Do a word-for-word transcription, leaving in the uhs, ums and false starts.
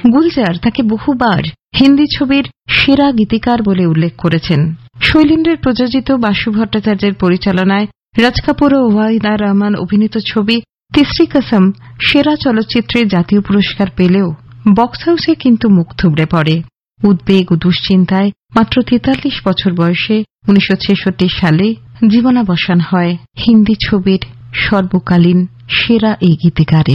গুলজার তাকে বহুবার হিন্দি ছবির সেরা গীতিকার বলে উল্লেখ করেছেন। শৈলেন্দ্রের প্রযোজিত বাসু ভট্টাচার্যের পরিচালনায় রাজ কাপুর ও ওয়াহিদা রহমান অভিনীত ছবি তিসরি কসম সেরা চলচ্চিত্রে জাতীয় পুরস্কার পেলেও বক্স হাউসে কিন্তু মুখ থুবড়ে পড়ে। উদ্বেগ ও দুশ্চিন্তায় মাত্র তেতাল্লিশ বছর বয়সে উনিশশো ছেষট্টি সালে জীবনাবসান হয় হিন্দি ছবির সর্বকালীন সেরা এই গীতিকারের।